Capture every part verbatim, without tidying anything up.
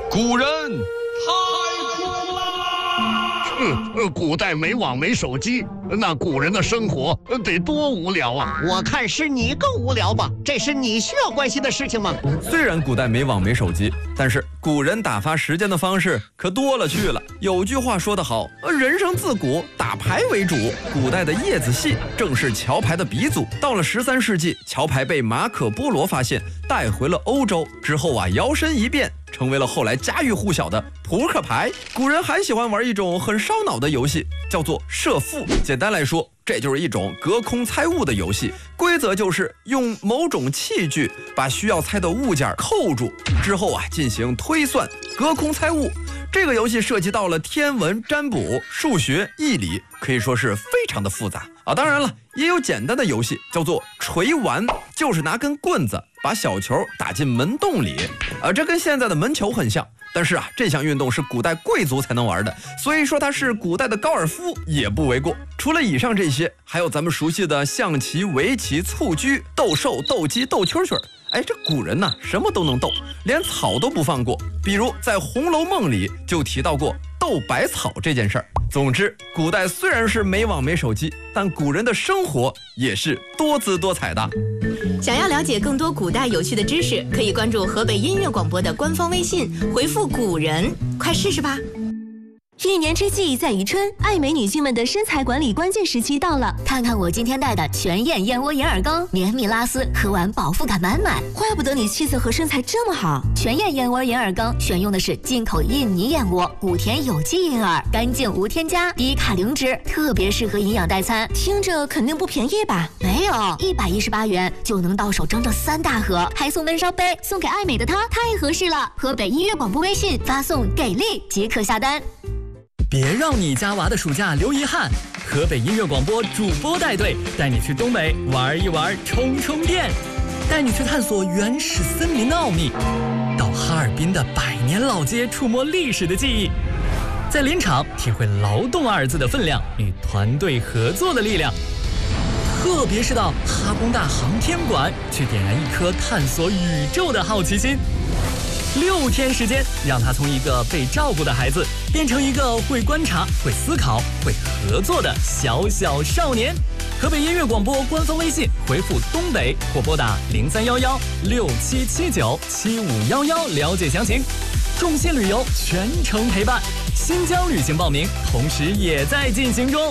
古人太苦了。 嗯，古代没网没手机，那古人的生活得多无聊啊！ 我看是你更无聊吧？这是你需要关心的事情吗？ 虽然古代没网没手机，但是古人打发时间的方式可多了去了。有句话说得好，人生自古打牌为主。古代的叶子戏正是桥牌的鼻祖。到了十三世纪，桥牌被马可波罗发现，带回了欧洲之后啊，摇身一变成为了后来家喻户晓的扑克牌。古人还喜欢玩一种很烧脑的游戏，叫做射覆。简单来说，这就是一种隔空猜物的游戏。规则就是用某种器具把需要猜的物件扣住，之后啊进行推算，隔空猜物。这个游戏涉及到了天文、占卜、数学、易理，可以说是非常的复杂啊。当然了，也有简单的游戏，叫做锤丸，就是拿根棍子把小球打进门洞里。啊，这跟现在的门球很像。但是啊，这项运动是古代贵族才能玩的，所以说它是古代的高尔夫也不为过。除了以上这些，还有咱们熟悉的象棋、围棋、蹴鞠、斗兽、斗鸡、斗蛐蛐。哎，这古人呐，什么都能斗，连草都不放过。比如在《红楼梦》里就提到过斗百草这件事儿。总之，古代虽然是没网没手机，但古人的生活也是多姿多彩的。 想要了解更多古代有趣的知识，可以关注河北音乐广播的官方微信，回复“古人”，快试试吧。 一年之计在于春，爱美女性们的身材管理关键时期到了。 看看我今天带的全燕燕窝银耳羹，绵密拉丝，喝完饱腹感满满。 怪不得你气色和身材这么好。 全燕燕窝银耳羹选用的是进口印尼燕窝，谷田有机银耳，干净无添加，低卡零脂，特别适合营养代餐。 听着肯定不便宜吧？ 没有，一百一十八元就能到手整整三大盒，还送温烧杯，送给爱美的她太合适了。河北音乐广播微信发送给力即可下单。 别让你家娃的暑假留遗憾，河北音乐广播主播带队带你去东北玩一玩，充充电，带你去探索原始森林的奥秘，到哈尔滨的百年老街触摸历史的记忆，在林场体会劳动二字的分量与团队合作的力量，特别是到哈工大航天馆去点燃一颗探索宇宙的好奇心。六天时间，让他从一个被照顾的孩子变成一个会观察、会思考、会合作的小小少年。河北音乐广播官方微信回复东北或拨打零三幺幺六七七九七五幺幺了解详情。众信旅游全程陪伴，新疆旅行报名同时也在进行中。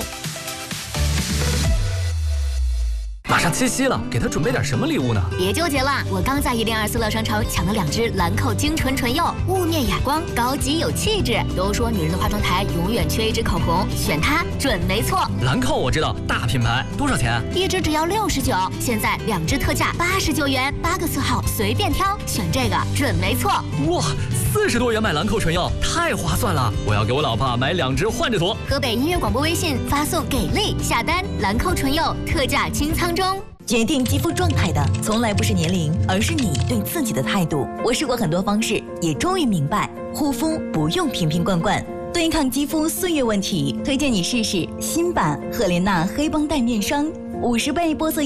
马上七夕了，给他准备点什么礼物呢？ 别纠结了，我刚在一零二四乐商城抢了两支兰蔻精纯唇釉，雾面哑光，高级有气质。都说女人的化妆台永远缺一支口红，选它准没错。 兰蔻我知道，大品牌，多少钱？ 一支只要六十九，现在两支特价八十九元，八个色号随便挑，选这个准没错。 哇，四十多元买兰蔻唇釉，太划算了！我要给我老婆买两支换着涂。 河北音乐广播微信发送给力下单，兰蔻唇釉特价清仓中。 决定肌肤状态的从来不是年龄，而是你对自己的态度。我试过很多方式，也终于明白，护肤不用瓶瓶罐罐，对抗肌肤岁月问题，推荐你试试新版赫莲娜黑绷带面霜，五十倍玻色